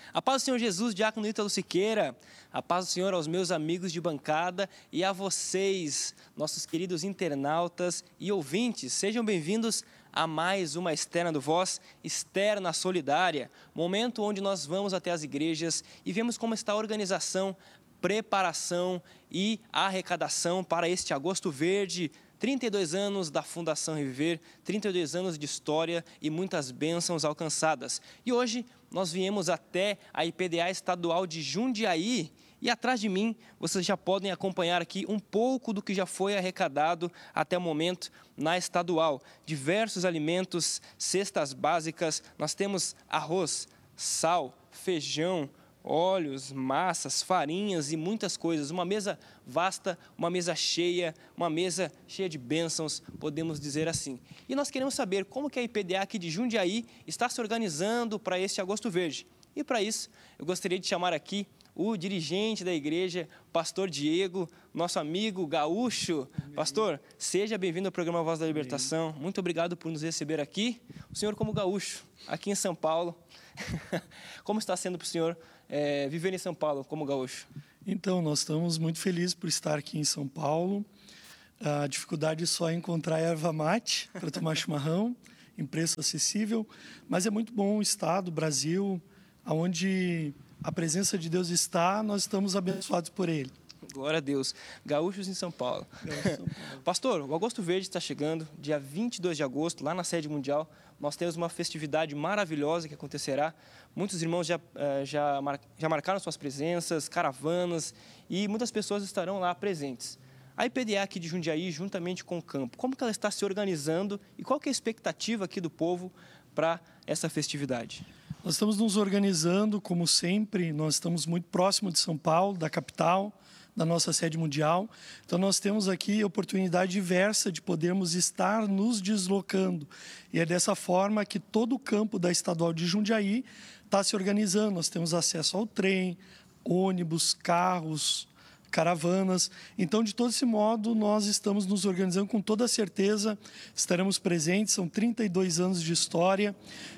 A paz do Senhor Jesus, diácono Ítalo Siqueira. A paz do Senhor aos meus amigos de bancada e a vocês, nossos queridos internautas e ouvintes. Sejam bem-vindos a mais uma Externa do Voz, Externa Solidária, momento onde nós vamos até as igrejas e vemos como está a organização, preparação e arrecadação para este Agosto Verde. 32 anos da Fundação Reviver, 32 anos de história e muitas bênçãos alcançadas. E hoje nós viemos até a IPDA Estadual de Jundiaí e atrás de mim vocês já podem acompanhar aqui um pouco do que já foi arrecadado até o momento na estadual. Diversos alimentos, cestas básicas, nós temos arroz, sal, feijão, óleos, massas, farinhas e muitas coisas. Uma mesa vasta, uma mesa cheia de bênçãos, podemos dizer assim. E nós queremos saber como que a IPDA aqui de Jundiaí está se organizando para este Agosto Verde. E para isso, eu gostaria de chamar aqui o dirigente da igreja, pastor Diego, nosso amigo gaúcho. Pastor, seja bem-vindo ao programa Voz da Libertação. Muito obrigado por nos receber aqui. O senhor como gaúcho, aqui em São Paulo. Como está sendo para o senhor viver em São Paulo como gaúcho? Então, nós estamos muito felizes por estar aqui em São Paulo. A dificuldade só é encontrar erva mate para tomar chimarrão, em preço acessível. Mas é muito bom o estado, o Brasil, onde a presença de Deus está, nós estamos abençoados por Ele. Glória a Deus. Gaúchos em São Paulo. Pastor, o Agosto Verde está chegando, dia 22 de agosto, lá na sede mundial. Nós temos uma festividade maravilhosa que acontecerá. Muitos irmãos já marcaram suas presenças, caravanas, e muitas pessoas estarão lá presentes. A IPDA aqui de Jundiaí, juntamente com o campo, como que ela está se organizando e qual que é a expectativa aqui do povo para essa festividade? Nós estamos nos organizando, como sempre, nós estamos muito próximo de São Paulo, da capital, da nossa sede mundial. Então, nós temos aqui oportunidade diversa de podermos estar nos deslocando. E é dessa forma que todo o campo da Estadual de Jundiaí está se organizando. Nós temos acesso ao trem, ônibus, carros, caravanas. Então, de todo esse modo, nós estamos nos organizando com toda certeza. Estaremos presentes, são 32 anos de história,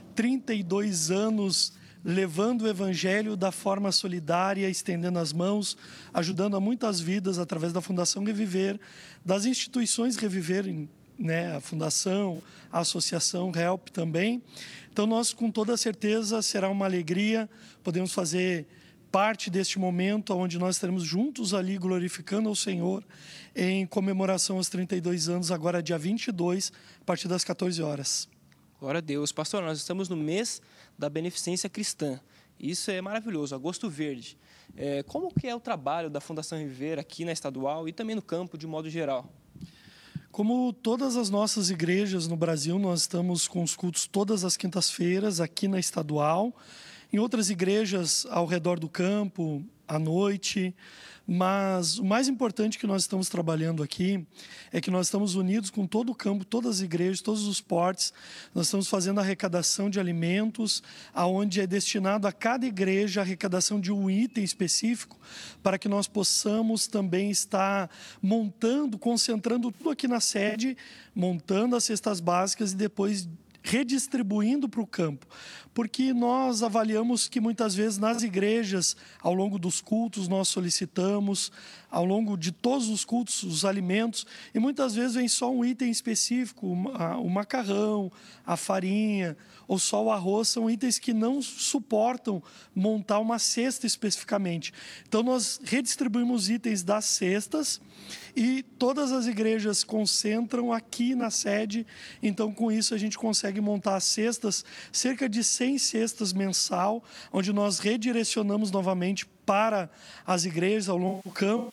32 anos levando o Evangelho da forma solidária, estendendo as mãos, ajudando a muitas vidas através da Fundação Reviver, das instituições Reviver, né, a Fundação, a Associação Help também. Então, nós, com toda certeza, será uma alegria, podemos fazer parte deste momento onde nós estaremos juntos ali glorificando ao Senhor em comemoração aos 32 anos, agora dia 22, a partir das 14 horas. Glória a Deus. Pastor, nós estamos no mês da beneficência cristã. Isso é maravilhoso, Agosto Verde. Como que é o trabalho da Fundação Reviver aqui na estadual e também no campo de modo geral? Como todas as nossas igrejas no Brasil, nós estamos com os cultos todas as quintas-feiras aqui na estadual. Em outras igrejas ao redor do campo, à noite. Mas o mais importante que nós estamos trabalhando aqui é que nós estamos unidos com todo o campo, todas as igrejas, todos os portes. Nós estamos fazendo arrecadação de alimentos, aonde é destinado a cada igreja a arrecadação de um item específico, para que nós possamos também estar montando, concentrando tudo aqui na sede, montando as cestas básicas e depois redistribuindo para o campo, porque nós avaliamos que muitas vezes nas igrejas, ao longo dos cultos, nós solicitamos, ao longo de todos os cultos, os alimentos, e muitas vezes vem só um item específico, o macarrão, a farinha, ou só o arroz, são itens que não suportam montar uma cesta especificamente. Então, nós redistribuímos itens das cestas e todas as igrejas concentram aqui na sede. Então, com isso, a gente consegue montar as cestas, cerca de 100 cestas mensal, onde nós redirecionamos novamente para as igrejas ao longo do campo.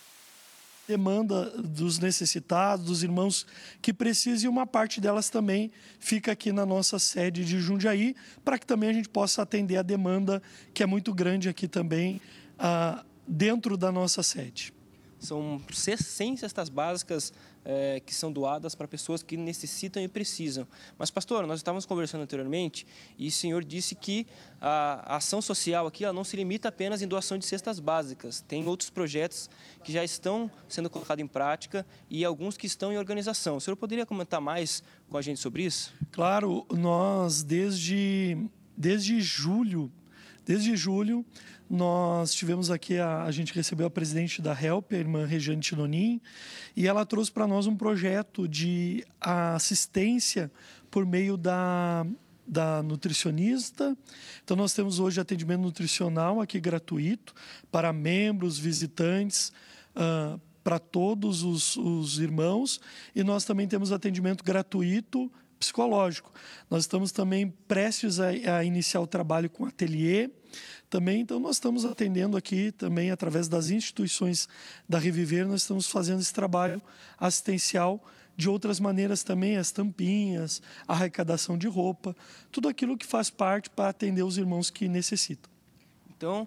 Demanda dos necessitados, dos irmãos que precisam, e uma parte delas também fica aqui na nossa sede de Jundiaí, para que também a gente possa atender a demanda que é muito grande aqui também, dentro da nossa sede. São 100 cestas básicas que são doadas para pessoas que necessitam e precisam. Mas, pastor, nós estávamos conversando anteriormente e o senhor disse que a ação social aqui ela não se limita apenas em doação de cestas básicas. Tem outros projetos que já estão sendo colocados em prática e alguns que estão em organização. O senhor poderia comentar mais com a gente sobre isso? Claro, nós desde julho Desde julho, nós tivemos aqui, a gente recebeu a presidente da HELP, a irmã Regiane Tinonin, e ela trouxe para nós um projeto de assistência por meio da nutricionista. Então, nós temos hoje atendimento nutricional aqui gratuito para membros, visitantes, para todos os irmãos, e nós também temos atendimento gratuito psicológico. Nós estamos também prestes a iniciar o trabalho com ateliê também, então nós estamos atendendo aqui também através das instituições da Reviver, nós estamos fazendo esse trabalho assistencial de outras maneiras também, as tampinhas, a arrecadação de roupa, tudo aquilo que faz parte para atender os irmãos que necessitam. Então,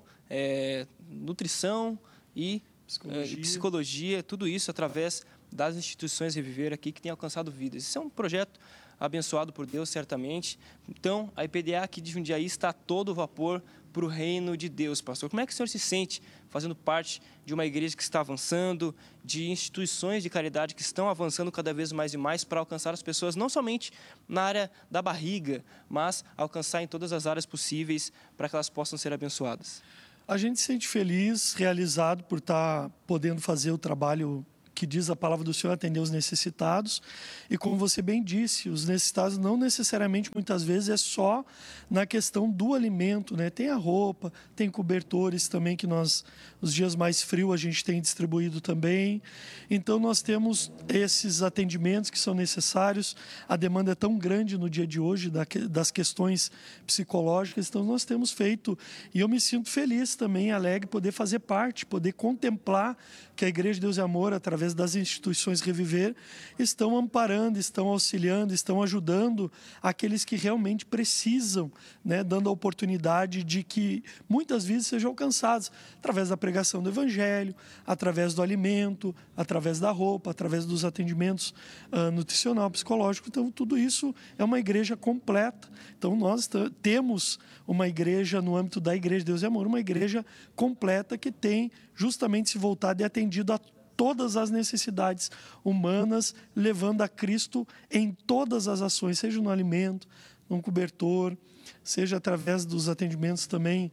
nutrição e psicologia, tudo isso através das instituições Reviver aqui que tem alcançado vidas. Isso é um projeto abençoado por Deus, certamente. Então, a IPDA aqui de Jundiaí está a todo vapor para o reino de Deus, pastor. Como é que o senhor se sente fazendo parte de uma igreja que está avançando, de instituições de caridade que estão avançando cada vez mais e mais para alcançar as pessoas, não somente na área da barriga, mas alcançar em todas as áreas possíveis para que elas possam ser abençoadas? A gente se sente feliz, realizado por estar podendo fazer o trabalho que diz a palavra do Senhor, atender os necessitados. E como você bem disse, os necessitados não necessariamente, muitas vezes, é só na questão do alimento, né? Tem a roupa, tem cobertores também, que nós, os dias mais frios, a gente tem distribuído também. Então, nós temos esses atendimentos que são necessários. A demanda é tão grande no dia de hoje, das questões psicológicas, então nós temos feito. E eu me sinto feliz também, alegre, poder fazer parte, poder contemplar que a Igreja de Deus e Amor, através das instituições Reviver, estão amparando, estão auxiliando, estão ajudando aqueles que realmente precisam, né, dando a oportunidade de que muitas vezes sejam alcançados através da pregação do Evangelho, através do alimento, através da roupa, através dos atendimentos nutricional, psicológico. Então, tudo isso é uma igreja completa. Então, nós temos uma igreja no âmbito da Igreja de Deus e Amor, uma igreja completa que tem justamente se voltado e atendido a todas as necessidades humanas, levando a Cristo em todas as ações, seja no alimento, no cobertor, seja através dos atendimentos também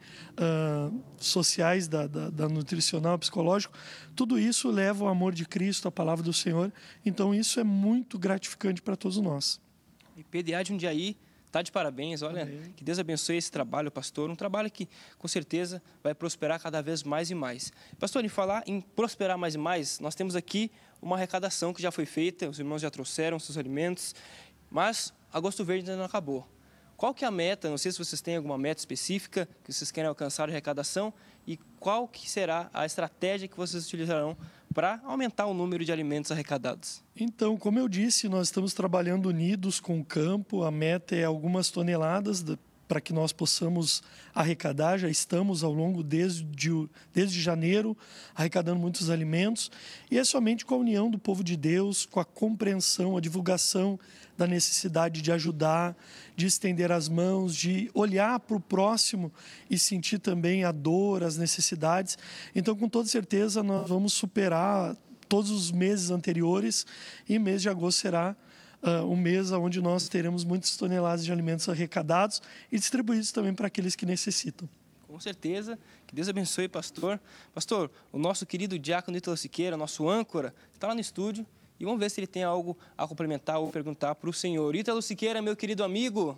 sociais, da nutricional, psicológico. Tudo isso leva o amor de Cristo, a palavra do Senhor. Então, isso é muito gratificante para todos nós. IPDA de Jundiaí está de parabéns, olha, amém. Que Deus abençoe esse trabalho, pastor, um trabalho que com certeza vai prosperar cada vez mais e mais. Pastor, em falar em prosperar mais e mais, nós temos aqui uma arrecadação que já foi feita, os irmãos já trouxeram seus alimentos, mas Agosto Verde ainda não acabou. Qual que é a meta? Não sei se vocês têm alguma meta específica que vocês querem alcançar de arrecadação e qual que será a estratégia que vocês utilizarão para aumentar o número de alimentos arrecadados? Então, como eu disse, nós estamos trabalhando unidos com o campo. A meta é algumas toneladas para que nós possamos arrecadar. Já estamos ao longo desde janeiro arrecadando muitos alimentos. E é somente com a união do povo de Deus, com a compreensão, a divulgação da necessidade de ajudar, de estender as mãos, de olhar para o próximo e sentir também a dor, as necessidades. Então, com toda certeza, nós vamos superar todos os meses anteriores e o mês de agosto será um mês onde nós teremos muitas toneladas de alimentos arrecadados e distribuídos também para aqueles que necessitam. Com certeza. Que Deus abençoe, pastor. Pastor, o nosso querido diácono Ítalo Siqueira, nosso âncora, está lá no estúdio e vamos ver se ele tem algo a complementar ou perguntar para o senhor. Ítalo Siqueira, meu querido amigo.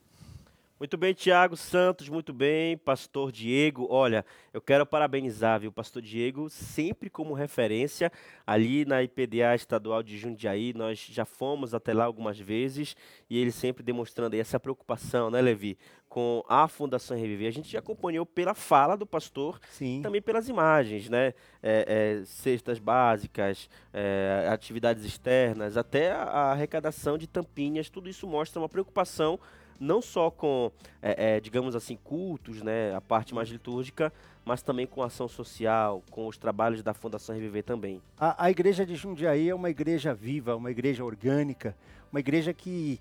Muito bem, Tiago Santos, muito bem, pastor Diego. Olha, eu quero parabenizar, viu, pastor Diego, sempre como referência ali na IPDA estadual de Jundiaí. Nós já fomos até lá algumas vezes e ele sempre demonstrando aí essa preocupação, né, Levi, com a Fundação Reviver. A gente já acompanhou pela fala do pastor, sim, também pelas imagens, né, cestas básicas, atividades externas, até a arrecadação de tampinhas. Tudo isso mostra uma preocupação não só com, digamos assim, cultos, né, a parte mais litúrgica, mas também com ação social, com os trabalhos da Fundação Reviver também. A igreja de Jundiaí é uma igreja viva, uma igreja orgânica, uma igreja que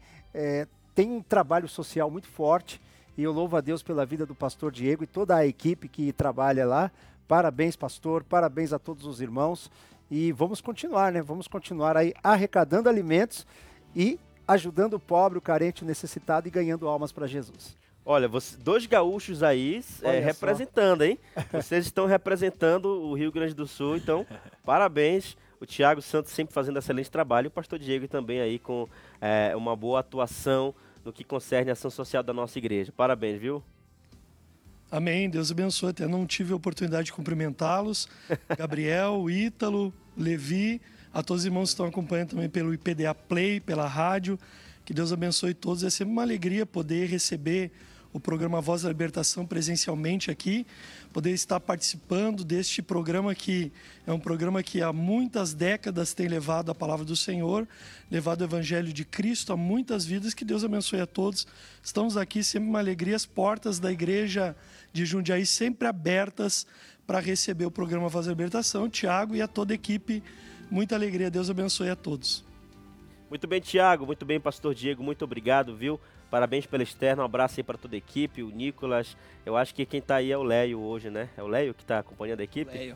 tem um trabalho social muito forte, e eu louvo a Deus pela vida do pastor Diego e toda a equipe que trabalha lá. Parabéns, pastor, parabéns a todos os irmãos, e vamos continuar, né? Vamos continuar aí arrecadando alimentos e ajudando o pobre, o carente, o necessitado e ganhando almas para Jesus. Olha, dois gaúchos aí representando, hein? Vocês estão representando o Rio Grande do Sul, então parabéns. O Thiago Santos sempre fazendo excelente trabalho. E o pastor Diego também aí com uma boa atuação no que concerne a ação social da nossa igreja. Parabéns, viu? Amém, Deus abençoe. Até não tive a oportunidade de cumprimentá-los. Gabriel, Ítalo, Levi, a todos os irmãos que estão acompanhando também pelo IPDA Play, pela rádio. Que Deus abençoe todos. É sempre uma alegria poder receber o programa Voz da Libertação presencialmente aqui, poder estar participando deste programa que é um programa que há muitas décadas tem levado a palavra do Senhor, levado o Evangelho de Cristo a muitas vidas. Que Deus abençoe a todos. Estamos aqui, sempre uma alegria, as portas da igreja de Jundiaí sempre abertas para receber o programa Voz da Libertação. Tiago e a toda a equipe, muita alegria. Deus abençoe a todos. Muito bem, Thiago, muito bem, pastor Diego, muito obrigado, viu? Parabéns pela externa, um abraço aí para toda a equipe, o Nicolas. Eu acho que quem está aí é o Léo hoje, né? É o Léo que está acompanhando a equipe? Léo.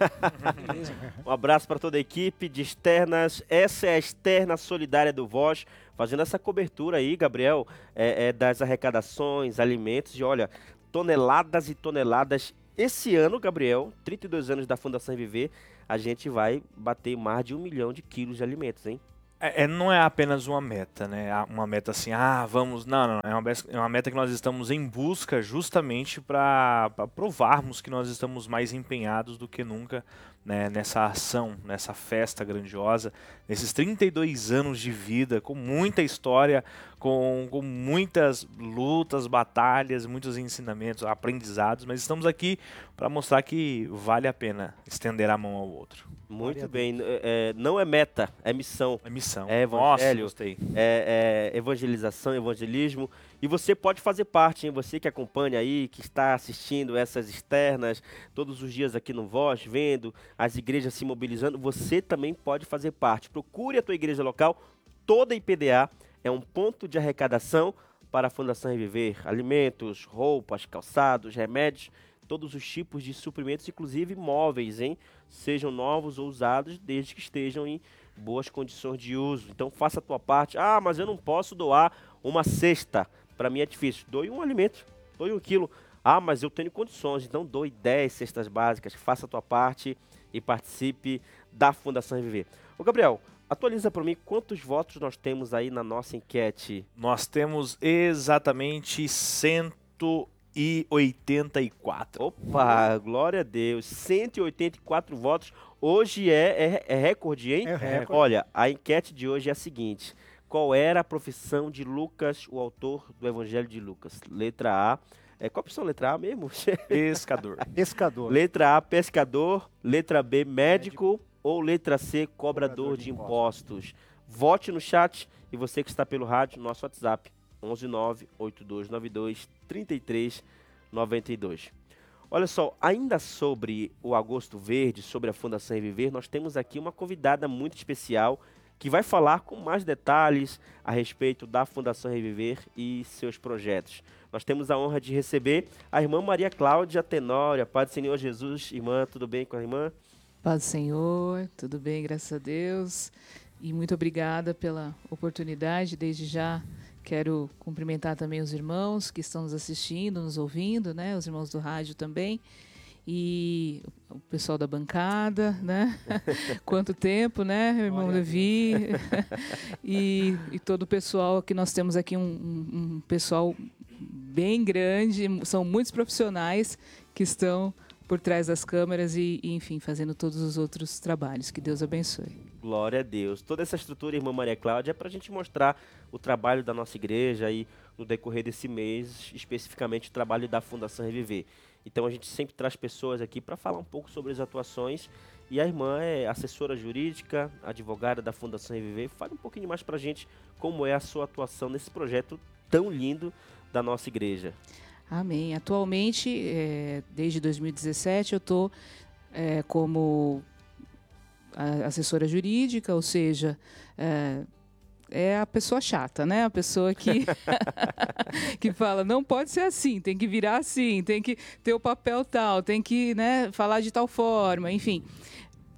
Um abraço para toda a equipe de externas. Essa é a externa solidária do Voz, fazendo essa cobertura aí, Gabriel, das arrecadações, alimentos. E olha, toneladas e toneladas. Esse ano, Gabriel, 32 anos da Fundação Viver, a gente vai bater mais de 1 milhão de quilos de alimentos, hein? Não é apenas uma meta, né? Uma meta assim, vamos... Não. É uma meta que nós estamos em busca justamente para provarmos que nós estamos mais empenhados do que nunca, né, nessa ação, nessa festa grandiosa, nesses 32 anos de vida, com muita história, com muitas lutas, batalhas, muitos ensinamentos, aprendizados, mas estamos aqui para mostrar que vale a pena estender a mão ao outro. Muito bem, não é meta, é missão. É missão. É evangelho, nossa, gostei. É evangelização, evangelismo. E você pode fazer parte, hein? Você que acompanha aí, que está assistindo essas externas, todos os dias aqui no Voz, vendo as igrejas se mobilizando, você também pode fazer parte. Procure a tua igreja local, toda IPDA é um ponto de arrecadação para a Fundação Reviver. Alimentos, roupas, calçados, remédios, todos os tipos de suprimentos, inclusive móveis, hein? Sejam novos ou usados, desde que estejam em boas condições de uso. Então faça a tua parte. Mas eu não posso doar uma cesta. Para mim é difícil. Doe um alimento, doe 1 quilo. Mas eu tenho condições, então doe 10 cestas básicas. Faça a tua parte e participe da Fundação Reviver. Ô Gabriel, atualiza para mim quantos votos nós temos aí na nossa enquete. Nós temos exatamente 184. Opa, glória a Deus. 184 votos. Hoje é recorde, hein? É recorde. Olha, a enquete de hoje é a seguinte. Qual era a profissão de Lucas, o autor do Evangelho de Lucas? Letra A. Qual a opção? Letra A mesmo? Pescador. Pescador. Letra A, pescador. Letra B, médico. Ou letra C, cobrador de impostos. Vote no chat. E você que está pelo rádio, nosso WhatsApp, 11982923392. Olha só, ainda sobre o Agosto Verde, sobre a Fundação Reviver, nós temos aqui uma convidada muito especial que vai falar com mais detalhes a respeito da Fundação Reviver e seus projetos. Nós temos a honra de receber a irmã Maria Cláudia Tenório. Paz do Senhor Jesus. Irmã, tudo bem com a irmã? Paz do Senhor, tudo bem, graças a Deus. E muito obrigada pela oportunidade. Desde já quero cumprimentar também os irmãos que estão nos assistindo, nos ouvindo, né? Os irmãos do rádio também. E o pessoal da bancada, né? Quanto tempo, né, meu irmão Levi? e todo o pessoal que nós temos aqui, um pessoal bem grande, são muitos profissionais que estão por trás das câmeras e, enfim, fazendo todos os outros trabalhos. Que Deus abençoe. Glória a Deus. Toda essa estrutura, irmã Maria Cláudia, é para a gente mostrar o trabalho da nossa igreja e no decorrer desse mês, especificamente o trabalho da Fundação Reviver. Então a gente sempre traz pessoas aqui para falar um pouco sobre as atuações. E a irmã é assessora jurídica, advogada da Fundação Reviver. Fale um pouquinho mais para a gente como é a sua atuação nesse projeto tão lindo da nossa igreja. Amém. Atualmente, desde 2017, eu estou como assessora jurídica, ou seja, é a pessoa chata, né? A pessoa que, que fala, não pode ser assim, tem que virar assim, tem que ter o papel tal, tem que, né, falar de tal forma, enfim.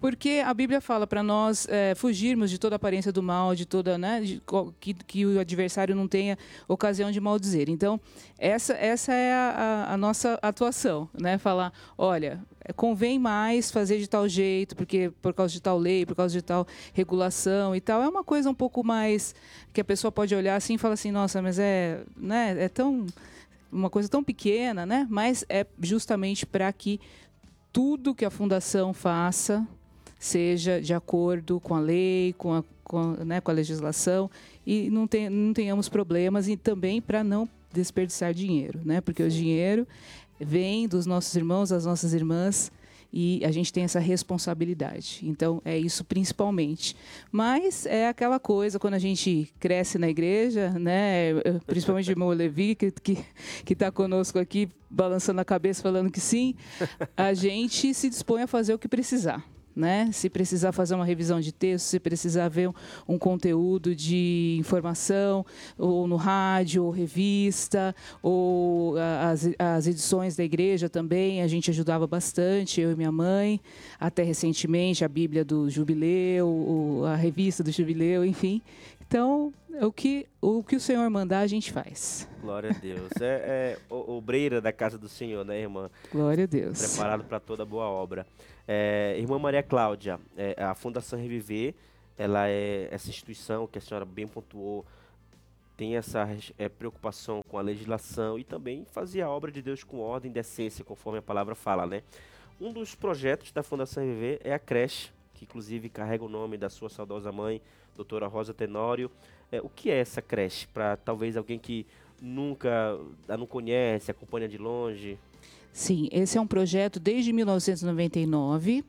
Porque a Bíblia fala para nós fugirmos de toda aparência do mal, de toda, né, que o adversário não tenha ocasião de maldizer. Então, essa é a nossa atuação, né? Falar, olha, convém mais fazer de tal jeito, porque por causa de tal lei, por causa de tal regulação e tal. É uma coisa um pouco mais que a pessoa pode olhar assim e falar assim, nossa, mas é tão uma coisa tão pequena, né? Mas é justamente para que tudo que a fundação faça seja de acordo com a lei, com a legislação, e não tenhamos problemas, e também para não desperdiçar dinheiro, né? Porque o dinheiro vem dos nossos irmãos, das nossas irmãs, e a gente tem essa responsabilidade. Então, é isso principalmente. Mas é aquela coisa, quando a gente cresce na igreja, né? Principalmente o irmão Levi, que está conosco aqui, balançando a cabeça, falando que sim, a gente se dispõe a fazer o que precisar. Né? Se precisar fazer uma revisão de texto, se precisar ver um conteúdo de informação, ou no rádio, ou revista, ou as edições da igreja também, a gente ajudava bastante, eu e minha mãe, até recentemente a Bíblia do Jubileu, a revista do Jubileu, enfim. Então, o que o Senhor mandar, a gente faz. Glória a Deus. É obreira da casa do Senhor, né, irmã? Glória a Deus. Preparado para toda boa obra. Irmã Maria Cláudia, a Fundação Reviver, ela é essa instituição que a senhora bem pontuou, tem essa preocupação com a legislação e também fazia a obra de Deus com ordem e decência, conforme a palavra fala, né? Um dos projetos da Fundação Reviver é a creche, que inclusive carrega o nome da sua saudosa mãe, doutora Rosa Tenório. O que é essa creche? Para talvez alguém que nunca não conhece, acompanha de longe. Sim, esse é um projeto desde 1999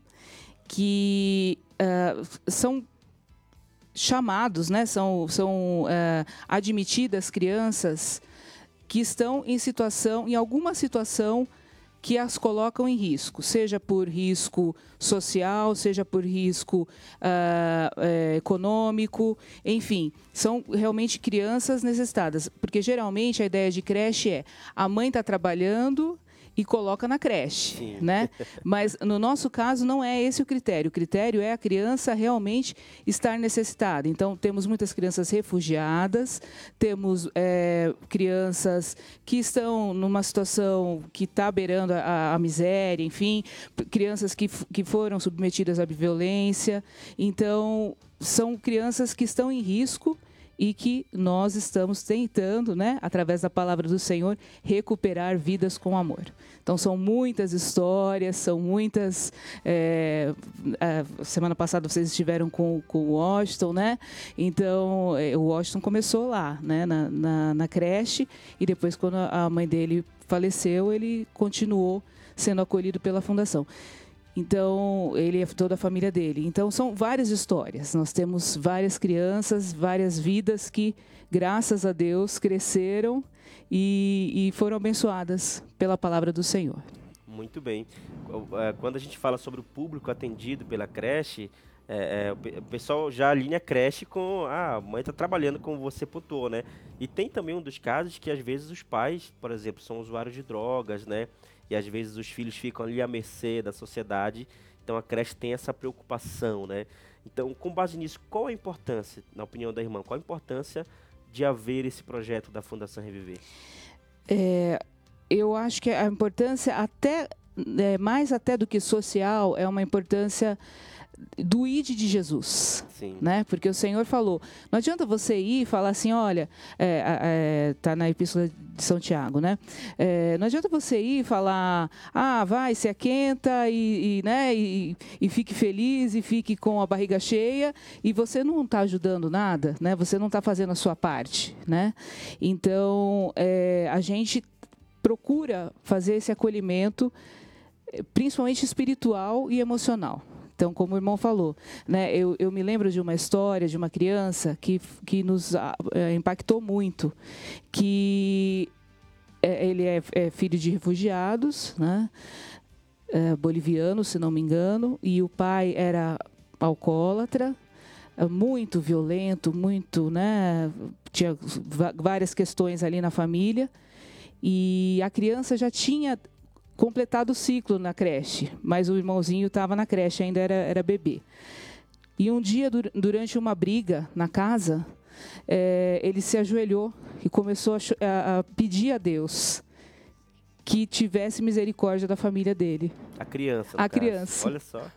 que são chamados, né, são admitidas crianças que estão em alguma situação que as colocam em risco, seja por risco social, seja por risco econômico, enfim, são realmente crianças necessitadas, porque geralmente a ideia de creche é a mãe está trabalhando e coloca na creche, Sim. né? Mas no nosso caso não é esse o critério. O critério é a criança realmente estar necessitada. Então temos muitas crianças refugiadas, temos crianças que estão numa situação que está beirando a miséria, enfim, crianças que foram submetidas à violência. Então são crianças que estão em risco e que nós estamos tentando, né, através da palavra do Senhor, recuperar vidas com amor. Então, são muitas histórias, são muitas... semana passada vocês estiveram com o Washington, né? Então, o Washington começou lá, né, na creche, e depois, quando a mãe dele faleceu, ele continuou sendo acolhido pela Fundação. Então, ele é toda a família dele. Então, são várias histórias. Nós temos várias crianças, várias vidas que, graças a Deus, cresceram e foram abençoadas pela palavra do Senhor. Muito bem. Quando a gente fala sobre o público atendido pela creche, o pessoal já alinha a creche com a mãe está trabalhando, como você pontuou, né? E tem também um dos casos que, às vezes, os pais, por exemplo, são usuários de drogas, né? E às vezes os filhos ficam ali à mercê da sociedade, então a creche tem essa preocupação, né? Então, com base nisso, qual a importância, na opinião da irmã, qual a importância de haver esse projeto da Fundação Reviver? Eu acho que a importância, mais até do que social, é uma importância do ID de Jesus. Sim. Né? Porque o Senhor falou, não adianta você ir e falar assim, olha, está na Epístola de São Tiago, né? Não adianta você ir e falar, vai, se aquenta e fique feliz e fique com a barriga cheia, e você não está ajudando nada, né? Você não está fazendo a sua parte, né? Então, a gente procura fazer esse acolhimento, principalmente espiritual e emocional. Então, como o irmão falou, né, eu me lembro de uma história de uma criança que nos impactou muito, que ele é filho de refugiados, né, boliviano, se não me engano, e o pai era alcoólatra, muito violento, muito, né, tinha várias questões ali na família, e a criança já tinha completado o ciclo na creche, mas o irmãozinho estava na creche, ainda era bebê. E um dia, durante uma briga na casa, ele se ajoelhou e começou a pedir a Deus que tivesse misericórdia da família dele. A criança. A criança. Olha só.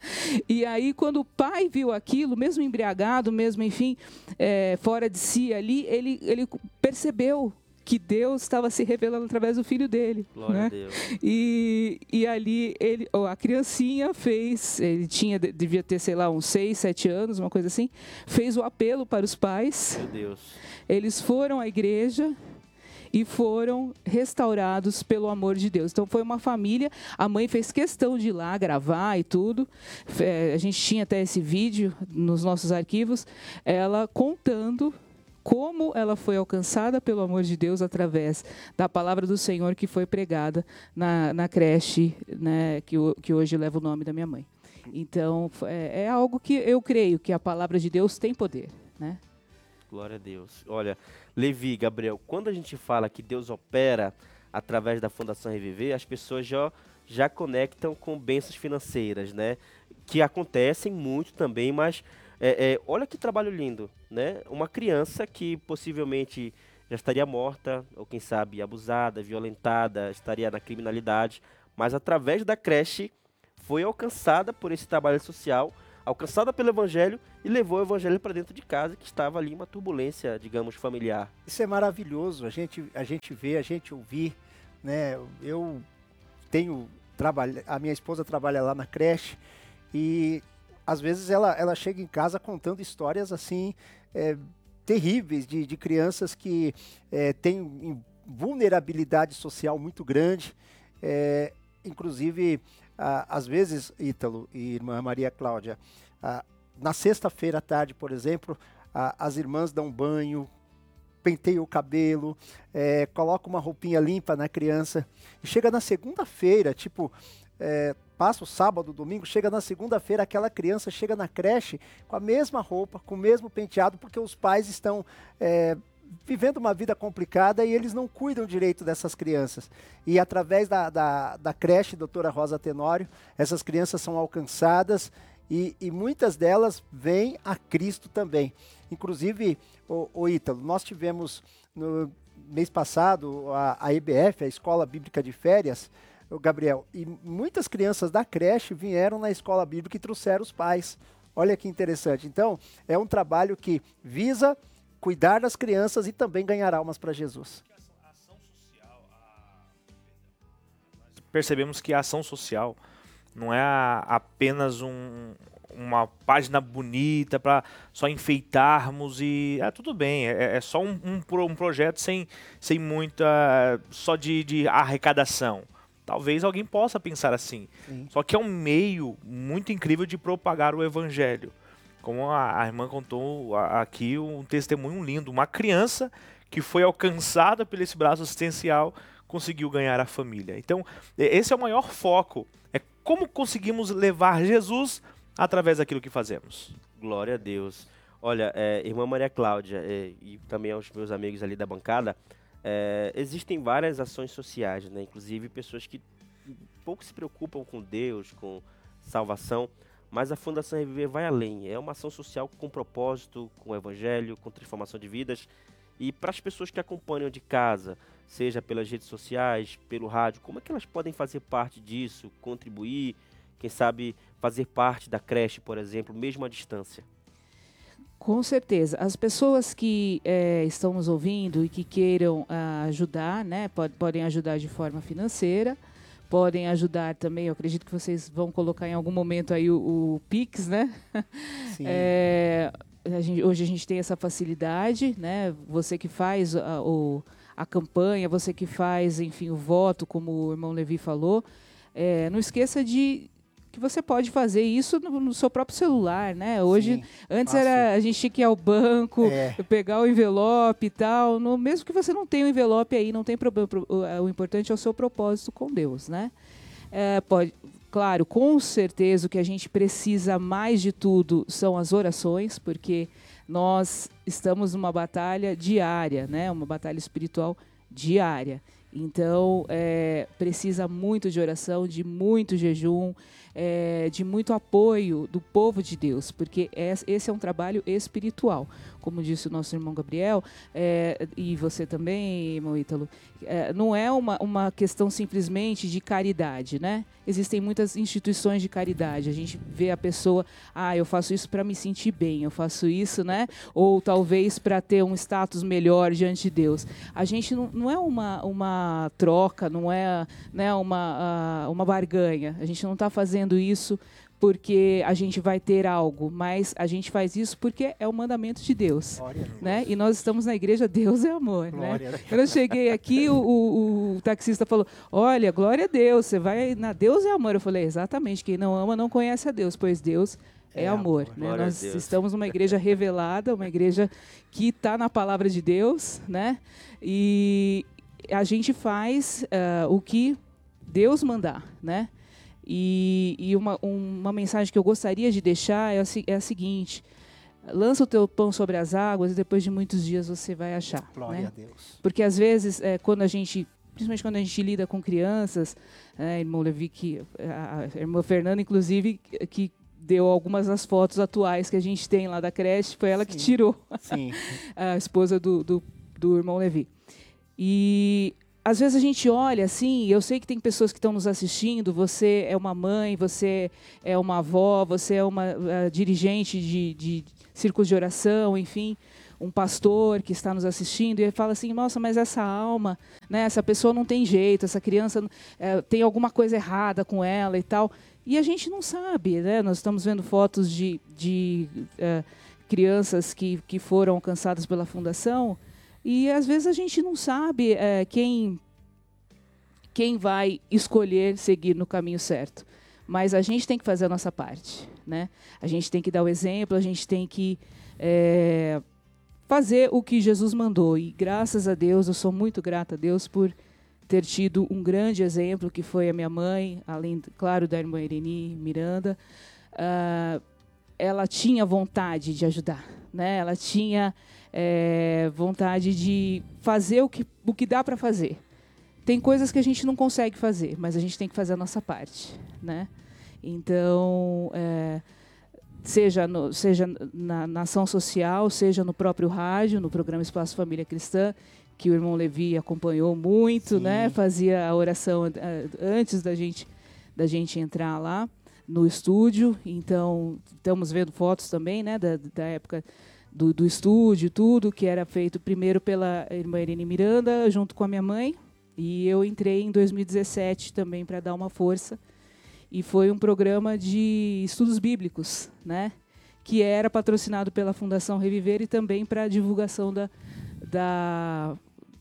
E aí, quando o pai viu aquilo, mesmo embriagado, mesmo, enfim, fora de si ali, ele percebeu que Deus estava se revelando através do filho dele. Glória né? a Deus. E ali, a criancinha fez, ele devia ter, sei lá, uns 6, 7 anos, uma coisa assim, fez o apelo para os pais. Meu Deus. Eles foram à igreja e foram restaurados pelo amor de Deus. Então, foi uma família, a mãe fez questão de ir lá gravar e tudo. A gente tinha até esse vídeo nos nossos arquivos, ela contando como ela foi alcançada pelo amor de Deus através da palavra do Senhor que foi pregada na creche, né, que hoje leva o nome da minha mãe. Então, é algo que eu creio que a palavra de Deus tem poder, né? Glória a Deus. Olha, Levi, Gabriel, quando a gente fala que Deus opera através da Fundação Reviver, as pessoas já conectam com bênçãos financeiras, né? Que acontecem muito também, mas olha que trabalho lindo, né? Uma criança que possivelmente já estaria morta, ou quem sabe abusada, violentada, estaria na criminalidade, mas através da creche foi alcançada por esse trabalho social, alcançada pelo Evangelho e levou o Evangelho para dentro de casa, que estava ali uma turbulência, digamos, familiar. Isso é maravilhoso, a gente vê, a gente ouvir, né? Eu tenho a minha esposa trabalha lá na creche e às vezes ela chega em casa contando histórias assim terríveis de crianças que têm vulnerabilidade social muito grande, inclusive às vezes, Ítalo e irmã Maria Cláudia, na sexta-feira à tarde, por exemplo, as irmãs dão banho, penteiam o cabelo, colocam uma roupinha limpa na criança, e chega na segunda-feira, passa o sábado, domingo, chega na segunda-feira, aquela criança chega na creche com a mesma roupa, com o mesmo penteado, porque os pais estão vivendo uma vida complicada e eles não cuidam direito dessas crianças. E através da creche Doutora Rosa Tenório, essas crianças são alcançadas e muitas delas vêm a Cristo também. Inclusive, o Ítalo, nós tivemos no mês passado a EBF, a Escola Bíblica de Férias, o Gabriel, e muitas crianças da creche vieram na escola bíblica e trouxeram os pais. Olha que interessante. Então, é um trabalho que visa cuidar das crianças e também ganhar almas para Jesus. Percebemos que a ação social não é apenas uma página bonita para só enfeitarmos e tudo bem, é só um projeto sem muita, só de arrecadação. Talvez alguém possa pensar assim. Sim. Só que é um meio muito incrível de propagar o evangelho. Como a irmã contou aqui, um testemunho lindo. Uma criança que foi alcançada por esse braço assistencial conseguiu ganhar a família. Então, esse é o maior foco. É como conseguimos levar Jesus através daquilo que fazemos. Glória a Deus. Olha, irmã Maria Cláudia e também aos meus amigos ali da bancada, existem várias ações sociais, né? Inclusive pessoas que pouco se preocupam com Deus, com salvação, mas a Fundação Reviver vai além. É uma ação social com propósito, com evangelho, com transformação de vidas. E para as pessoas que acompanham de casa, seja pelas redes sociais, pelo rádio, como é que elas podem fazer parte disso, contribuir, quem sabe fazer parte da creche, por exemplo, mesmo à distância? Com certeza. As pessoas que estão nos ouvindo e que queiram ajudar, né, podem ajudar de forma financeira, podem ajudar também, eu acredito que vocês vão colocar em algum momento aí o Pix, né? Sim. Hoje a gente tem essa facilidade, né? Você que faz a campanha, você que faz, enfim, o voto, como o irmão Levi falou, não esqueça que você pode fazer isso no seu próprio celular, né? Hoje, sim, antes a gente tinha que ir ao banco, pegar o envelope e tal. Mesmo que você não tenha o envelope aí, não tem problema. O importante é o seu propósito com Deus, né? Claro, com certeza o que a gente precisa mais de tudo são as orações, porque nós estamos numa batalha diária, né? Uma batalha espiritual diária. Então, precisa muito de oração, de muito jejum, de muito apoio do povo de Deus, porque esse é um trabalho espiritual. Como disse o nosso irmão Gabriel, e você também, irmão Ítalo, não é uma questão simplesmente de caridade, né? Existem muitas instituições de caridade. A gente vê a pessoa, eu faço isso para me sentir bem, eu faço isso, né? Ou talvez para ter um status melhor diante de Deus. A gente não é uma troca, não é, né, uma barganha. A gente não está fazendo isso porque a gente vai ter algo, mas a gente faz isso porque é o mandamento de Deus, né? E nós estamos na igreja Deus é Amor, né? Quando eu cheguei aqui, o taxista falou, olha, glória a Deus, você vai na Deus é Amor. Eu falei, exatamente, quem não ama não conhece a Deus, pois Deus é amor. Né? Nós estamos numa igreja revelada, uma igreja que está na palavra de Deus, né? E a gente faz o que Deus mandar, né? E uma mensagem que eu gostaria de deixar é a seguinte: lança o teu pão sobre as águas e depois de muitos dias você vai achar. Glória, né? a Deus. Porque às vezes, principalmente quando a gente lida com crianças, irmão Levi, a irmã Fernanda, inclusive, que deu algumas das fotos atuais que a gente tem lá da creche, foi ela que tirou. Sim. A esposa do irmão Levi. E às vezes a gente olha assim, eu sei que tem pessoas que estão nos assistindo, você é uma mãe, você é uma avó, você é uma dirigente de círculos de oração, enfim, um pastor que está nos assistindo, e ele fala assim, nossa, mas essa alma, né, essa pessoa não tem jeito, essa criança tem alguma coisa errada com ela e tal. E a gente não sabe, né? Nós estamos vendo fotos de crianças que foram alcançadas pela fundação, e às vezes a gente não sabe quem vai escolher seguir no caminho certo. Mas a gente tem que fazer a nossa parte, né? A gente tem que dar o exemplo, a gente tem que fazer o que Jesus mandou. E graças a Deus, eu sou muito grata a Deus por ter tido um grande exemplo, que foi a minha mãe, além, claro, da irmã Irene Miranda. Ela tinha vontade de ajudar, né? Ela tinha vontade de fazer o que dá para fazer. Tem coisas que a gente não consegue fazer, mas a gente tem que fazer a nossa parte, né? Então, seja na ação social, seja no próprio rádio, no programa Espaço Família Cristã, que o irmão Levi acompanhou muito, né? Fazia a oração antes da gente entrar lá no estúdio. Então, estamos vendo fotos também, né? Da época do estúdio, tudo, que era feito primeiro pela irmã Irene Miranda, junto com a minha mãe. E eu entrei em 2017 também para dar uma força. E foi um programa de estudos bíblicos, né? Que era patrocinado pela Fundação Reviver e também para a divulgação da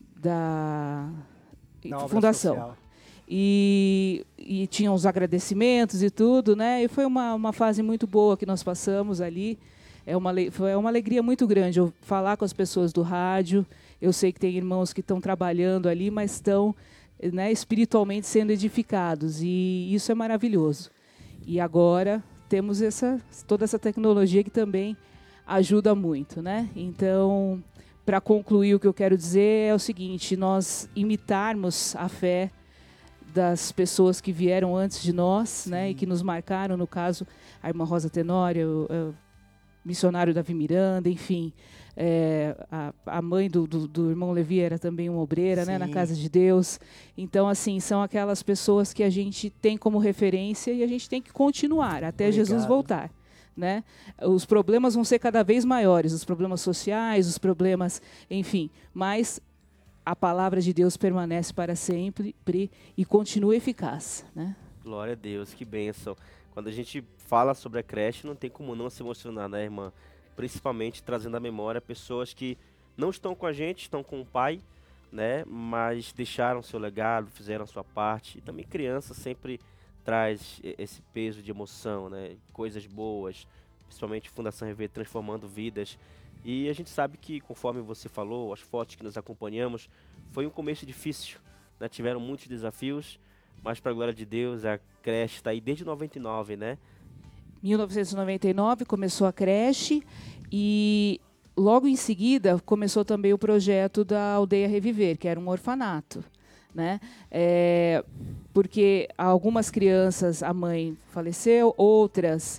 fundação. Social. E tinham os agradecimentos e tudo, né? E foi uma fase muito boa que nós passamos ali. Foi uma alegria muito grande eu falar com as pessoas do rádio. Eu sei que tem irmãos que estão trabalhando ali, mas estão, né, espiritualmente sendo edificados. E isso é maravilhoso. E agora temos toda essa tecnologia que também ajuda muito, né? Então, para concluir, o que eu quero dizer é o seguinte: nós imitarmos a fé das pessoas que vieram antes de nós, né, e que nos marcaram, no caso, a irmã Rosa Tenório, o missionário Davi Miranda, enfim. A mãe do irmão Levi era também uma obreira, né, na Casa de Deus. Então, assim, são aquelas pessoas que a gente tem como referência e a gente tem que continuar até Jesus voltar. Né? Os problemas vão ser cada vez maiores, os problemas sociais, os problemas, enfim, mas a palavra de Deus permanece para sempre e continua eficaz, né? Glória a Deus, que bênção. Quando a gente fala sobre a creche, não tem como não se emocionar, né, irmã? Principalmente trazendo à memória pessoas que não estão com a gente, estão com o pai, né? Mas deixaram seu legado, fizeram a sua parte. E também criança sempre traz esse peso de emoção, né? Coisas boas, principalmente Fundação Rever transformando vidas. E a gente sabe que, conforme você falou, as fotos que nós acompanhamos, foi um começo difícil, né? Tiveram muitos desafios, mas para a glória de Deus, a creche está aí desde 99, né? 1999 começou a creche e logo em seguida começou também o projeto da Aldeia Reviver, que era um orfanato, né? Porque algumas crianças a mãe faleceu, outras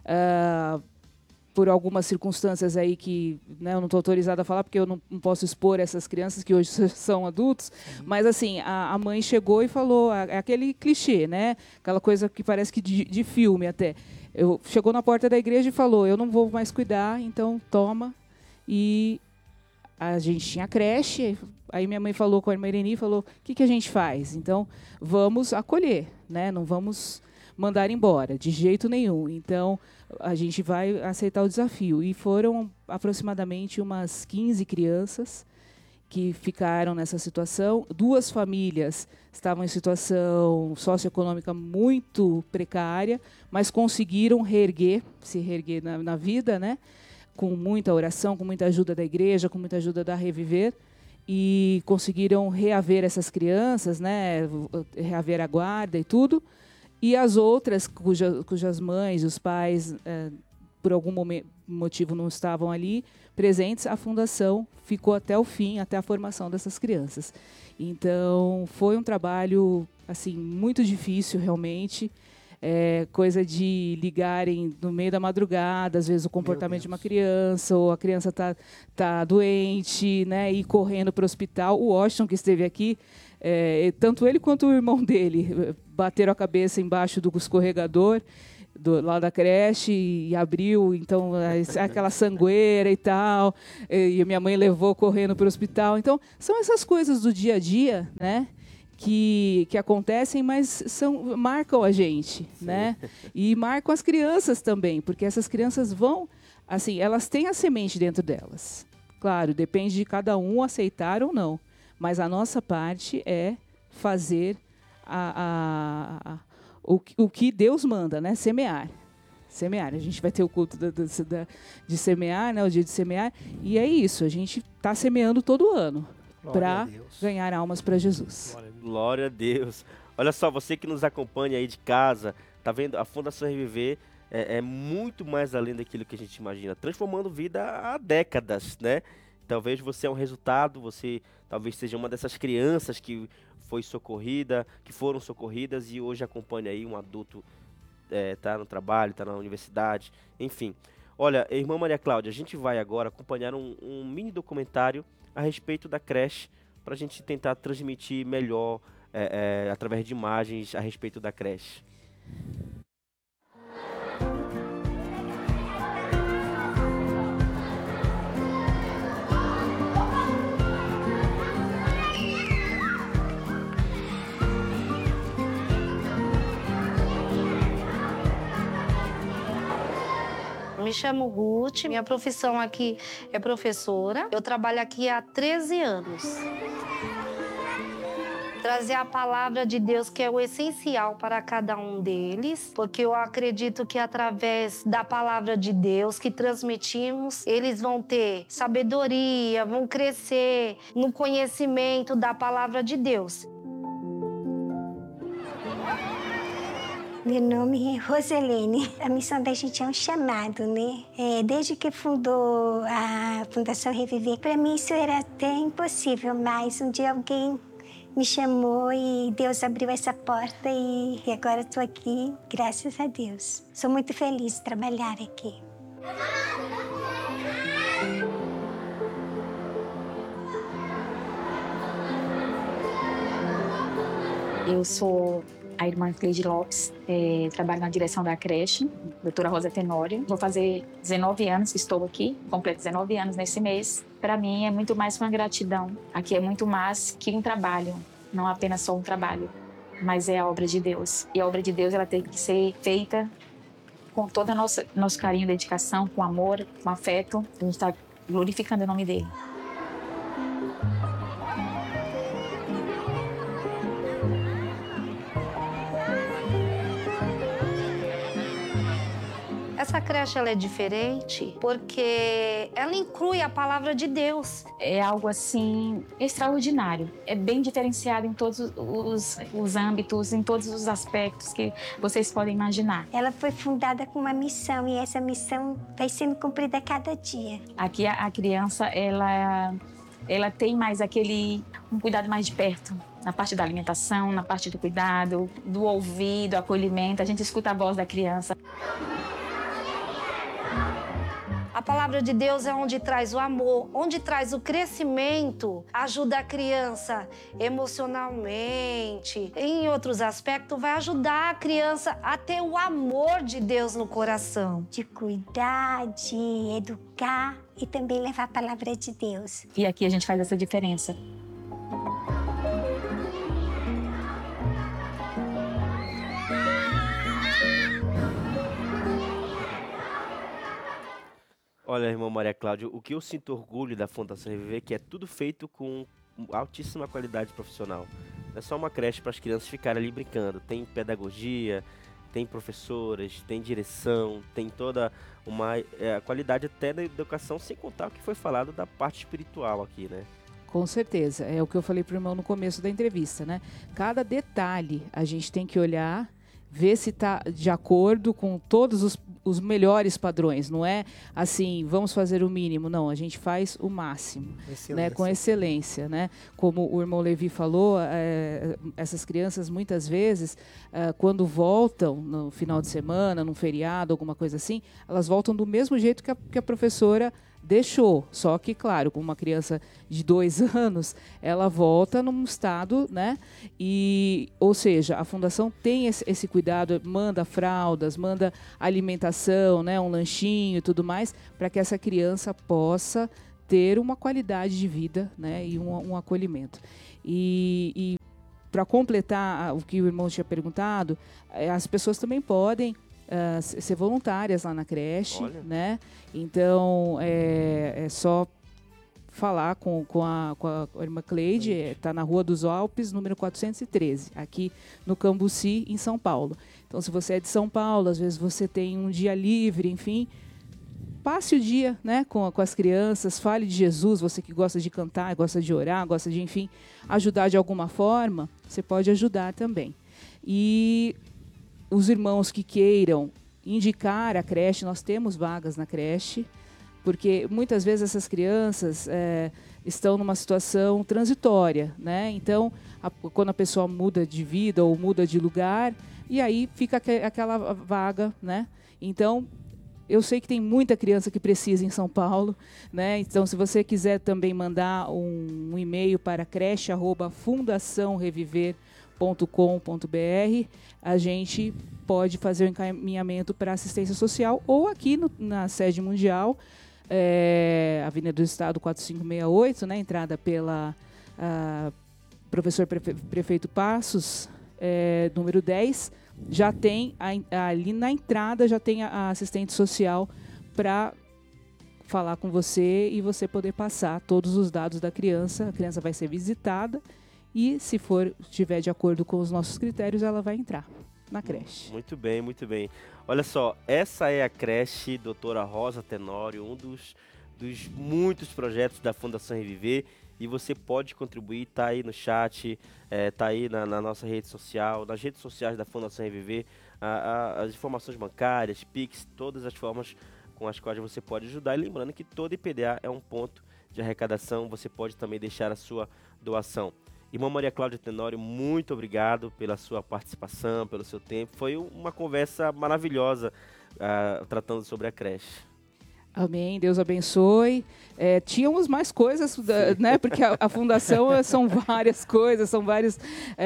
por algumas circunstâncias aí que, né, eu não estou autorizada a falar porque eu não posso expor essas crianças que hoje são adultos, mas assim, a mãe chegou e falou, é aquele clichê, né? Aquela coisa que parece que de filme até. Chegou na porta da igreja e falou, eu não vou mais cuidar, então toma. E a gente tinha creche, aí minha mãe falou com a irmã Ireni, falou, o que a gente faz? Então, vamos acolher, né? Não vamos mandar embora, de jeito nenhum. Então, a gente vai aceitar o desafio. E foram aproximadamente umas 15 crianças que ficaram nessa situação. 2 famílias estavam em situação socioeconômica muito precária, mas conseguiram se reerguer na vida, né? Com muita oração, com muita ajuda da igreja, com muita ajuda da Reviver, e conseguiram reaver essas crianças, né? Reaver a guarda e tudo. E as outras, cujas mães, os pais, por algum motivo não estavam ali presentes, a fundação ficou até o fim, até a formação dessas crianças. Então, foi um trabalho assim muito difícil, realmente. Coisa de ligarem no meio da madrugada, às vezes o comportamento de uma criança, ou a criança tá doente, né, e ir correndo para o hospital. O Washington, que esteve aqui, tanto ele quanto o irmão dele bateram a cabeça embaixo do escorregador lá da creche e abriu, então, aquela sangueira e tal, e minha mãe levou correndo para o hospital. Então, são essas coisas do dia a dia, né, que acontecem, mas marcam a gente, né? E marcam as crianças também, porque essas crianças vão, assim, elas têm a semente dentro delas. Claro, depende de cada um aceitar ou não, mas a nossa parte é fazer o que Deus manda, né? Semear. A gente vai ter o culto de semear, né? O dia de semear, e é isso, a gente está semeando todo ano para ganhar almas para Jesus. Glória a Deus. Olha só, você que nos acompanha aí de casa, tá vendo? A Fundação Reviver é muito mais além daquilo que a gente imagina, transformando vida há décadas, né? Talvez você é um resultado, você talvez seja uma dessas crianças que foi socorrida, que foram socorridas e hoje acompanha aí um adulto, tá no trabalho, tá na universidade, enfim. Olha, irmã Maria Cláudia, a gente vai agora acompanhar um mini documentário a respeito da creche, para a gente tentar transmitir melhor, através de imagens, a respeito da creche. Me chamo Ruth, minha profissão aqui é professora. Eu trabalho aqui há 13 anos. Trazer a palavra de Deus, que é o essencial para cada um deles, porque eu acredito que através da palavra de Deus que transmitimos, eles vão ter sabedoria, vão crescer no conhecimento da palavra de Deus. Meu nome é Roselene. A missão da gente é um chamado, né? Desde que fundou a Fundação Reviver, para mim isso era até impossível, mas um dia alguém me chamou e Deus abriu essa porta e agora estou aqui, graças a Deus. Sou muito feliz de trabalhar aqui. Eu sou a irmã Cleide Lopes, trabalho na direção da creche, doutora Rosa Tenório. Vou fazer 19 anos que estou aqui, completo 19 anos nesse mês. Para mim é muito mais uma gratidão. Aqui é muito mais que um trabalho, não apenas só um trabalho, mas é a obra de Deus. E a obra de Deus ela tem que ser feita com todo o nosso carinho, dedicação, com amor, com afeto. A gente está glorificando o nome dele. Essa creche ela é diferente porque ela inclui a palavra de Deus. É algo assim extraordinário. É bem diferenciado em todos os âmbitos, em todos os aspectos que vocês podem imaginar. Ela foi fundada com uma missão e essa missão vai sendo cumprida a cada dia. Aqui a criança ela tem mais um cuidado mais de perto. na parte da alimentação, na parte do cuidado, do ouvido, acolhimento. A gente escuta a voz da criança. A palavra de Deus é onde traz o amor, onde traz o crescimento, ajuda a criança emocionalmente. Em outros aspectos, vai ajudar a criança a ter o amor de Deus no coração. De cuidar, de educar e também levar a palavra de Deus. E aqui a gente faz essa diferença. Olha, irmã Maria Cláudia, o que eu sinto orgulho da Fundação Reviver é que é tudo feito com altíssima qualidade profissional. Não é só uma creche para as crianças ficarem ali brincando. Tem pedagogia, tem professoras, tem direção, tem toda uma qualidade até da educação, sem contar o que foi falado da parte espiritual aqui, né? Com certeza, é o que eu falei para o irmão no começo da entrevista, né? Cada detalhe a gente tem que olhar, ver se está de acordo com todos os melhores padrões. Não é assim, vamos fazer o mínimo. Não, a gente faz o máximo, né, com excelência. Né? Como o irmão Levi falou, essas crianças muitas vezes, quando voltam no final de semana, num feriado, alguma coisa assim, elas voltam do mesmo jeito que a professora deixou, só que, claro, com uma criança de 2 anos, ela volta num estado, né? Ou seja, a Fundação tem esse cuidado, manda fraldas, manda alimentação, né? Um lanchinho e tudo mais, para que essa criança possa ter uma qualidade de vida, né? E um acolhimento. E para completar o que o irmão tinha perguntado, as pessoas também podem ser voluntárias lá na creche, né? Então é só falar com a irmã Cleide, está na Rua dos Alpes, número 413, aqui no Cambuci, em São Paulo. Então, se você é de São Paulo, às vezes você tem um dia livre, enfim, passe o dia, né, com as crianças, fale de Jesus, você que gosta de cantar, gosta de orar, gosta de, enfim, ajudar de alguma forma, você pode ajudar também. E os irmãos que queiram indicar a creche, nós temos vagas na creche, porque muitas vezes essas crianças estão numa situação transitória, né? Então, quando a pessoa muda de vida ou muda de lugar, e aí fica aquela vaga, né? Então, eu sei que tem muita criança que precisa em São Paulo, né? Então, se você quiser também mandar um e-mail para creche@fundaçãoreviver.com.br, a gente pode fazer o encaminhamento para assistência social ou aqui na sede mundial, Avenida do Estado 4568, né, entrada pela professor Prefeito Passos, número 10, já tem ali na entrada já tem a assistente social para falar com você e você poder passar todos os dados da criança. A criança vai ser visitada e, se estiver de acordo com os nossos critérios, ela vai entrar na creche. Muito bem, muito bem. Olha só, essa é a creche Doutora Rosa Tenório, um dos muitos projetos da Fundação Reviver, e você pode contribuir, tá aí no chat, tá aí na nossa rede social, nas redes sociais da Fundação Reviver, as informações bancárias, Pix, todas as formas com as quais você pode ajudar. E lembrando que todo IPDA é um ponto de arrecadação, você pode também deixar a sua doação. Irmã Maria Cláudia Tenório, muito obrigado pela sua participação, pelo seu tempo. Foi uma conversa maravilhosa tratando sobre a creche. Amém, Deus abençoe. Tínhamos mais coisas, né? Porque a fundação são várias coisas, são várias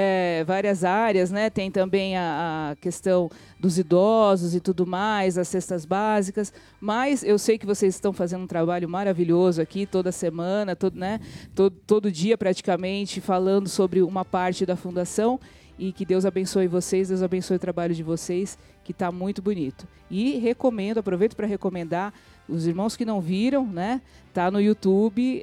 áreas, né? Tem também a questão dos idosos e tudo mais, as cestas básicas. Mas eu sei que vocês estão fazendo um trabalho maravilhoso aqui toda semana, todo dia praticamente, falando sobre uma parte da fundação. E que Deus abençoe vocês, Deus abençoe o trabalho de vocês, que está muito bonito. E aproveito para recomendar, os irmãos que não viram, né? Tá no YouTube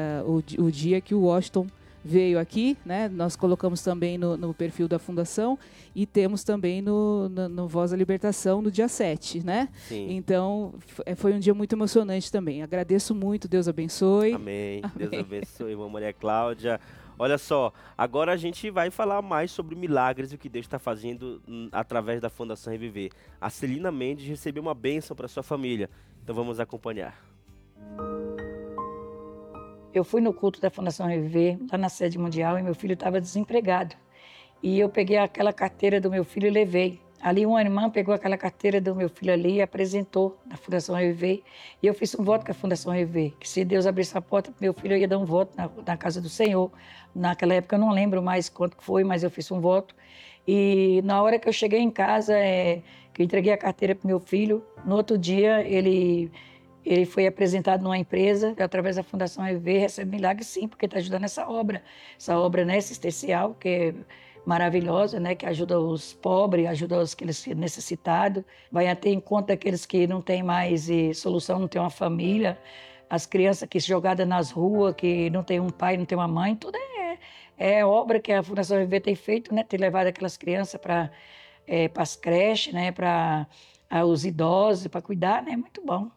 o dia que o Washington veio aqui, né? Nós colocamos também no perfil da Fundação e temos também no Voz da Libertação no dia 7, né? Sim. Então, foi um dia muito emocionante também. Agradeço muito, Deus abençoe. Amém. Deus abençoe, irmã Maria Cláudia. Olha só, agora a gente vai falar mais sobre milagres e o que Deus está fazendo através da Fundação Reviver. A Celina Mendes recebeu uma bênção para sua família, então vamos acompanhar. Eu fui no culto da Fundação Reviver, lá na sede mundial, e meu filho estava desempregado. E eu peguei aquela carteira do meu filho e levei. Ali uma irmã pegou aquela carteira do meu filho ali e apresentou na Fundação Reviver. E eu fiz um voto com a Fundação Reviver, que se Deus abrisse a porta para meu filho, eu ia dar um voto na casa do Senhor. Naquela época eu não lembro mais quanto foi, mas eu fiz um voto. E na hora que eu cheguei em casa, que eu entreguei a carteira para meu filho, no outro dia ele foi apresentado numa empresa, através da Fundação Reviver, recebe milagre sim, porque está ajudando essa obra, né, assistencial, que é maravilhosa, né, que ajuda os pobres, ajuda aqueles necessitados, vai ter em conta aqueles que não têm mais solução, não têm uma família, as crianças que jogadas nas ruas, que não tem um pai, não tem uma mãe, tudo é obra que a Fundação Reviver tem feito, né, ter levado aquelas crianças para as creches, né, para os idosos, para cuidar, né, muito bom.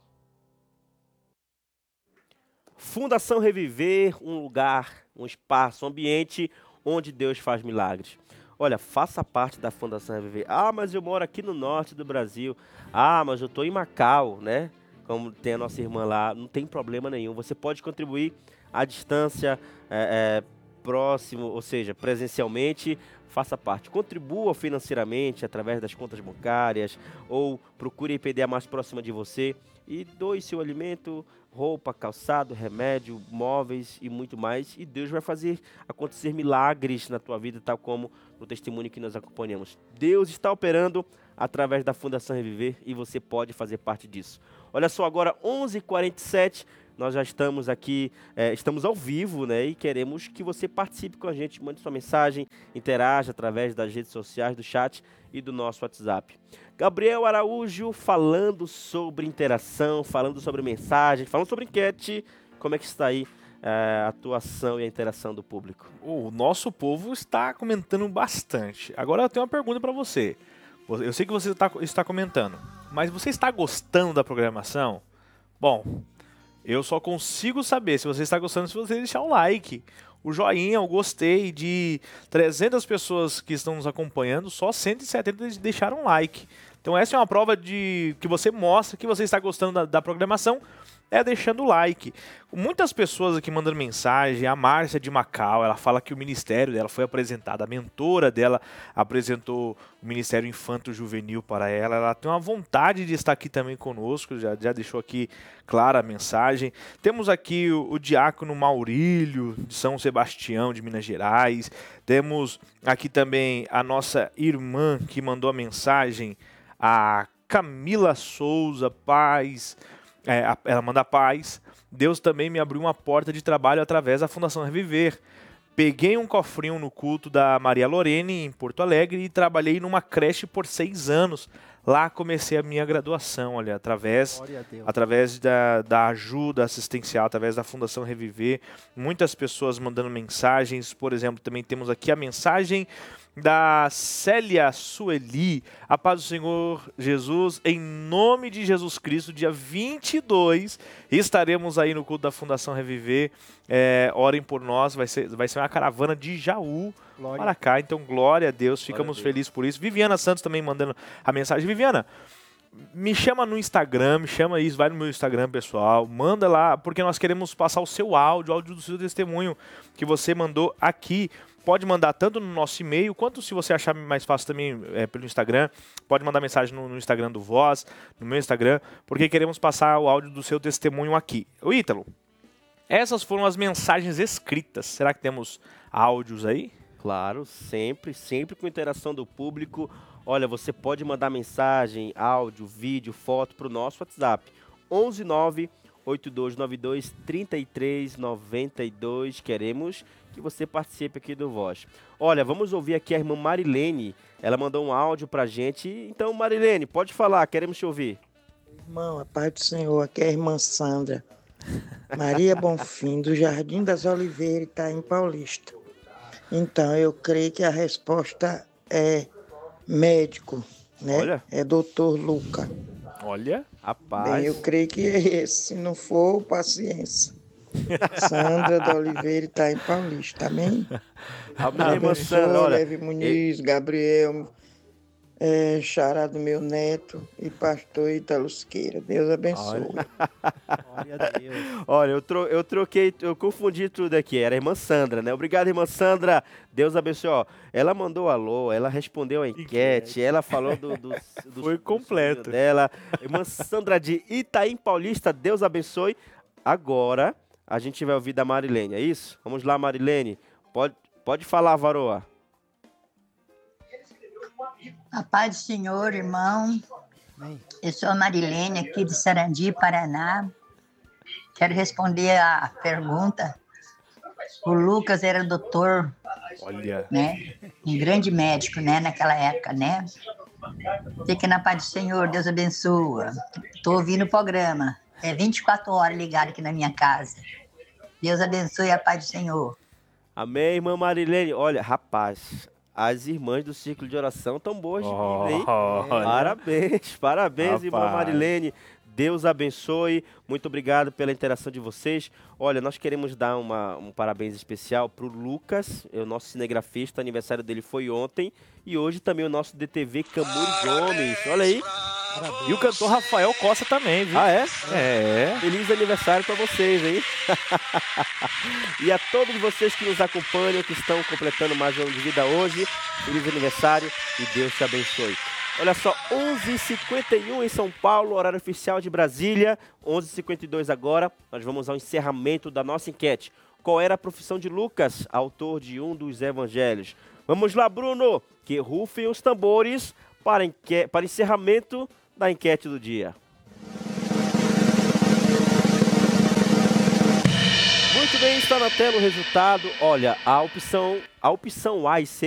Fundação Reviver, um lugar, um espaço, um ambiente onde Deus faz milagres. Olha, faça parte da Fundação Reviver. Ah, mas eu moro aqui no norte do Brasil. Ah, mas eu estou em Macau, né? Como tem a nossa irmã lá. Não tem problema nenhum. Você pode contribuir à distância, próximo, ou seja, presencialmente. Faça parte. Contribua financeiramente através das contas bancárias ou procure a IPDA mais próxima de você e doe seu alimento, roupa, calçado, remédio, móveis e muito mais. E Deus vai fazer acontecer milagres na tua vida, tal como no testemunho que nós acompanhamos. Deus está operando através da Fundação Reviver e você pode fazer parte disso. Olha só, agora 11h47, nós já estamos aqui, estamos ao vivo, né? E queremos que você participe com a gente, mande sua mensagem, interaja através das redes sociais, do chat e do nosso WhatsApp. Gabriel Araújo falando sobre interação, falando sobre mensagem, falando sobre enquete. Como é que está aí a atuação e a interação do público? O nosso povo está comentando bastante. Agora eu tenho uma pergunta para você. Eu sei que você está comentando, mas você está gostando da programação? Bom, eu só consigo saber se você está gostando se você deixar um like, o joinha, o gostei. De 300 pessoas que estão nos acompanhando, só 170 deixaram um like. Então essa é uma prova de que você mostra que você está gostando da programação, deixando o like. Muitas pessoas aqui mandando mensagem. A Márcia de Macau, ela fala que o ministério dela foi apresentado, a mentora dela apresentou o Ministério Infanto Juvenil para ela. Ela tem uma vontade de estar aqui também conosco, já deixou aqui clara a mensagem. Temos aqui o diácono Maurílio, de São Sebastião, de Minas Gerais. Temos aqui também a nossa irmã que mandou a mensagem, a Camila Souza, paz. Ela manda paz. Deus também me abriu uma porta de trabalho através da Fundação Reviver. Peguei um cofrinho no culto da Maria Lorene, em Porto Alegre, e trabalhei numa creche por 6 anos. Lá comecei a minha graduação, olha, através da ajuda assistencial, através da Fundação Reviver. Muitas pessoas mandando mensagens. Por exemplo, também temos aqui a mensagem da Célia Sueli. A paz do Senhor Jesus, em nome de Jesus Cristo, dia 22, estaremos aí no culto da Fundação Reviver. Orem por nós, vai ser uma caravana de Jaú para cá, então glória a Deus, ficamos felizes por isso. Viviana Santos também mandando a mensagem. Viviana, me chama no Instagram, vai no meu Instagram pessoal, manda lá, porque nós queremos passar o seu áudio do seu testemunho que você mandou aqui. Pode mandar tanto no nosso e-mail, quanto, se você achar mais fácil também, pelo Instagram. Pode mandar mensagem no Instagram do Voz, no meu Instagram, porque queremos passar o áudio do seu testemunho aqui. O Ítalo, essas foram as mensagens escritas. Será que temos áudios aí? Claro, sempre com interação do público. Olha, você pode mandar mensagem, áudio, vídeo, foto para o nosso WhatsApp. 11982923392. Queremos que você participe aqui do Voz. Olha, vamos ouvir aqui a irmã Marilene. Ela mandou um áudio pra gente. Então, Marilene, pode falar, queremos te ouvir. Irmão, a paz do Senhor, aqui é a irmã Sandra. Maria Bonfim, do Jardim das Oliveiras, está em Paulista. Então, eu creio que a resposta é médico, né? Olha. É doutor Luca. Olha, rapaz. Bem, eu creio que é esse. Se não for, paciência. Sandra da Oliveira está em Paulista, amém? Amém, irmã Sandra. Olha, Leve Muniz, Gabriel, xará do meu neto e pastor Ítalo Siqueira. Deus abençoe. Glória a Deus. Olha, eu troquei, eu confundi tudo aqui. Era a irmã Sandra, né? Obrigado, irmã Sandra. Deus abençoe. Ó, ela mandou alô, ela respondeu a enquete, ela falou do Foi completo dela. Irmã Sandra de Itaim Paulista, Deus abençoe. Agora a gente vai ouvir da Marilene, é isso? Vamos lá, Marilene. Pode falar, varoa. A paz do Senhor, irmão. Eu sou a Marilene, aqui de Sarandi, Paraná. Quero responder a pergunta. O Lucas era doutor, Olha. né? Um grande médico, né? Naquela época, né? Fique na paz do Senhor, Deus abençoa. Estou ouvindo o programa. É 24 horas ligado aqui na minha casa. Deus abençoe a paz do Senhor. Amém, irmã Marilene. Olha, rapaz, as irmãs do Círculo de Oração estão boas de vida, hein? Parabéns, irmã Marilene. Deus abençoe. Muito obrigado pela interação de vocês. Olha, nós queremos dar um parabéns especial para o Lucas, o nosso cinegrafista. O aniversário dele foi ontem. E hoje também o nosso DTV Camuri Gomes. Olha aí. Parabéns. E o cantor Rafael Costa também, viu? Ah, é? É. Feliz aniversário para vocês, hein? E a todos vocês que nos acompanham, que estão completando mais um ano de vida hoje, feliz aniversário e Deus te abençoe. Olha só, 11h51 em São Paulo, horário oficial de Brasília, 11h52 agora, nós vamos ao encerramento da nossa enquete. Qual era a profissão de Lucas, autor de um dos evangelhos? Vamos lá, Bruno, que rufem os tambores para encerramento da enquete do dia. Muito bem, está na tela o resultado. Olha, a opção A e C